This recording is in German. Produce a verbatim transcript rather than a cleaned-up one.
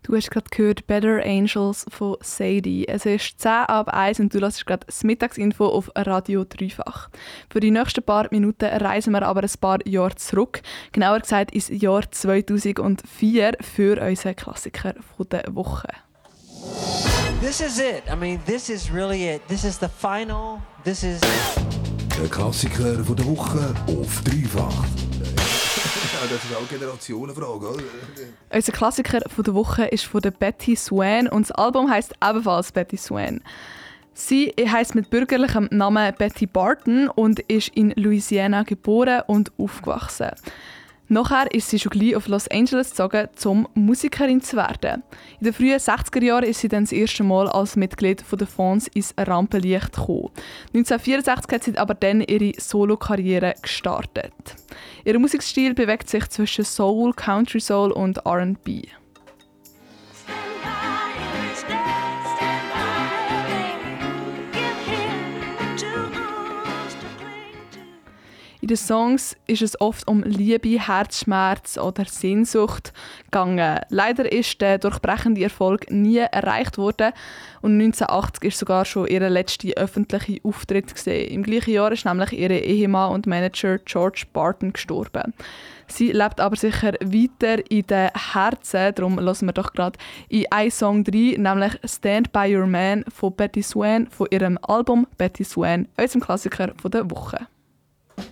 Du hast gerade gehört «Better Angels» von Sadie. Es ist zehn ab eins und du hörst gerade das Mittagsinfo auf Radio Dreifach. Für die nächsten paar Minuten reisen wir aber ein paar Jahre zurück. Genauer gesagt ins Jahr zweitausendvier für unseren Klassiker von der Woche. This is it. I mean, this is really it. This is the final. This is... Der Klassiker von der Woche auf Dreifach. Ja, das ist auch eine Generationenfrage, oder? Unser Klassiker von der Woche ist von der Betty Swan und das Album heisst ebenfalls Betty Swan. Sie heisst mit bürgerlichem Namen Betty Barton und ist in Louisiana geboren und aufgewachsen. Nachher ist sie schon gleich auf Los Angeles gezogen, um Musikerin zu werden. In den frühen sechziger Jahren ist sie dann das erste Mal als Mitglied der Fonds ins Rampenlicht gekommen. neunzehnhundertvierundsechzig hat sie aber dann ihre Solo-Karriere gestartet. Ihr Musikstil bewegt sich zwischen Soul, Country Soul und R and B. In den Songs ist es oft um Liebe, Herzschmerz oder Sehnsucht gegangen. Leider ist der durchbrechende Erfolg nie erreicht worden und neunzehnhundertachtzig ist sogar schon ihr letzter öffentlicher Auftritt gewesen. Im gleichen Jahr ist nämlich ihr Ehemann und Manager George Barton gestorben. Sie lebt aber sicher weiter in den Herzen, darum hören wir doch gerade in einen Song rein, nämlich «Stand by Your Man» von Betty Swan von ihrem Album «Betty Swan», unserem Klassiker von der Woche.